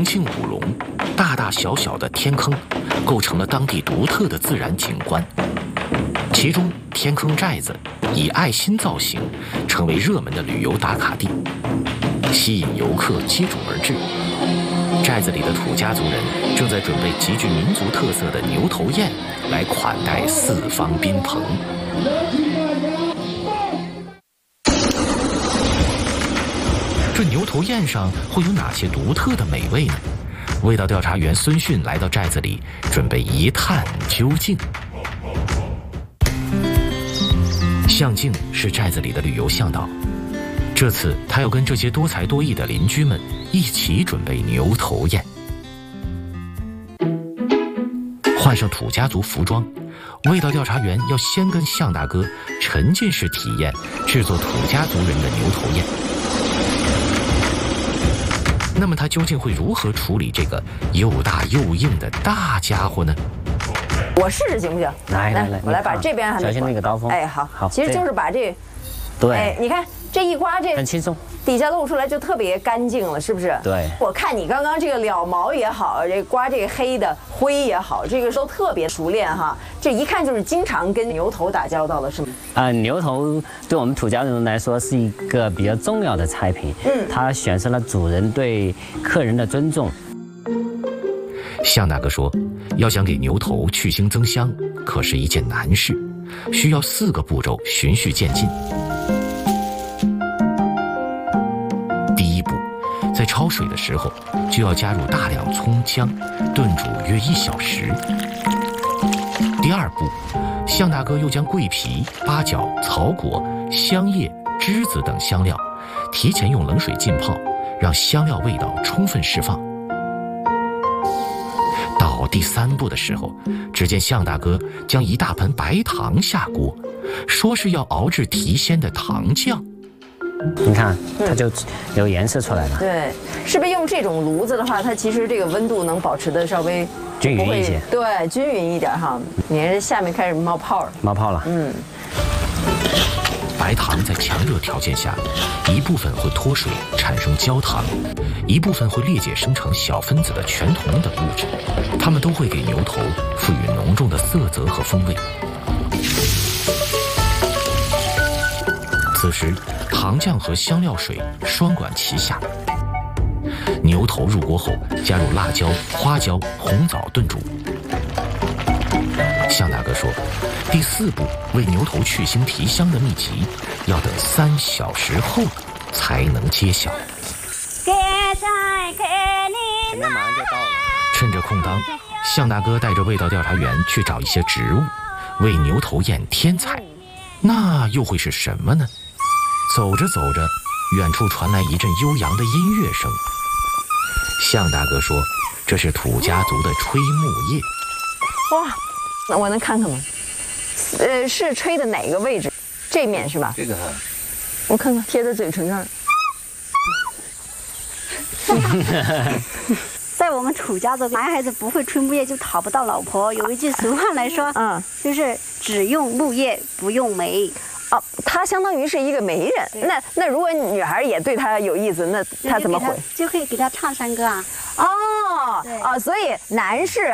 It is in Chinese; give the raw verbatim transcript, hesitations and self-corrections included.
重庆五龙，大大小小的天坑，构成了当地独特的自然景观。其中，天坑寨子以爱心造型，成为热门的旅游打卡地，吸引游客接踵而至。寨子里的土家族人正在准备极具民族特色的牛头宴，来款待四方宾朋。这牛头宴上会有哪些独特的美味呢？味道调查员孙迅来到寨子里，准备一探究竟。向静是寨子里的旅游向导，这次他要跟这些多才多艺的邻居们一起准备牛头宴。换上土家族服装，味道调查员要先跟向大哥沉浸式体验制作土家族人的牛头宴。那么他究竟会如何处理这个又大又硬的大家伙呢？ 我试试行不行？ 来来来， 我来把这边还没小心那个刀锋。 哎，好， 好， 其实就是把这， 对， 哎，你看这一刮，这很轻松， 底下露出来就特别干净了，是不是？ 对。 我看你刚刚这个了毛也好，这刮这个黑的灰也好，这个都特别熟练哈。这一看就是经常跟牛头打交道了，是吗？ 啊、呃，牛头对我们土家人来说是一个比较重要的菜品。嗯，它显示了主人对客人的尊重。 向大哥说，要想给牛头去腥增香，可是一件难事，需要四个步骤循序渐进。第一步，在焯水的时候，就要加入大量葱姜，炖煮约一小时。第二步，向大哥又将桂皮、八角、草果、香叶、栀子等香料提前用冷水浸泡，让香料味道充分释放。到第三步的时候，只见向大哥将一大盆白糖下锅，说是要熬制提鲜的糖酱。 你看，它就有颜色出来了。 对，是不是用这种炉子的话，它其实这个温度能保持的稍微均匀一些？ 对，均匀一点哈。你看这下面开始冒泡了， 冒泡了。嗯。 白糖在强热条件下，一部分会脱水产生焦糖，一部分会裂解生成小分子的全酮的物质，它们都会给牛头赋予浓重的色泽和风味。此时，糖酱和香料水双管齐下。牛头入锅后，加入辣椒、花椒、红枣炖煮。向大哥说，第四步为牛头去腥提香的秘籍，要等三小时后才能揭晓。趁着空当，向大哥带着味道调查员去找一些植物，为牛头宴添彩。那又会是什么呢？走着走着，远处传来一阵悠扬的音乐声。向大哥说，这是土家族的吹木叶。 哇，那我能看看吗？呃，是吹的哪个位置？这面是吧？ 这个， 我看看，贴在嘴唇上。 在我们土家族，男孩子不会吹木叶就讨不到老婆。有一句俗话来说，嗯，就是只用木叶不用媒。 哦，他相当于是一个媒人。那那如果女孩也对他有意思，那他怎么回？ 就可以给他唱山歌啊。 哦，啊，所以男士